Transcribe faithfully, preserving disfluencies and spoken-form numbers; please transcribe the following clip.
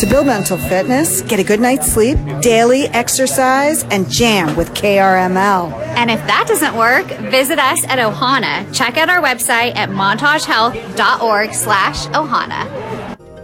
To build mental fitness, get a good night's sleep, daily exercise, and jam with K R M L. And if that doesn't work, visit us at Ohana. Check out our website at montagehealth dot org slash Ohana.